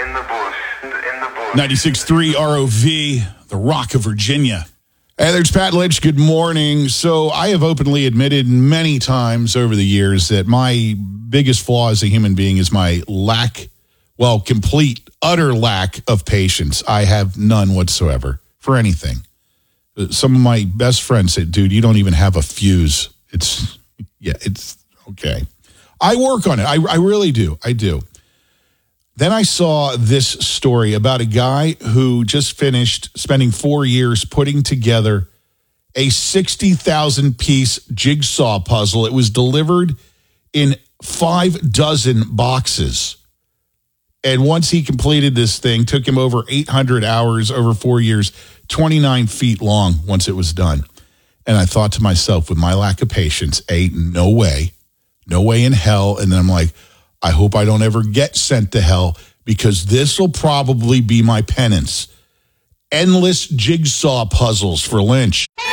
in the bush, in the bush. 96.3 ROV, the Rock of Virginia. Hey, there's Pat Lynch. Good morning. So I have openly admitted many times over the years that my biggest flaw as a human being is my complete, utter lack of patience. I have none whatsoever for anything. Some of my best friends say, dude, you don't even have a fuse. It's okay. I work on it. I really do. I do. Then I saw this story about a guy who just finished spending 4 years putting together a 60,000-piece jigsaw puzzle. It was delivered in 6 boxes. And once he completed this thing, took him over 800 hours over 4 years, 29 feet long once it was done. And I thought to myself, with my lack of patience, no way in hell. And then I'm like, I hope I don't ever get sent to hell, because this will probably be my penance. Endless jigsaw puzzles for Lynch.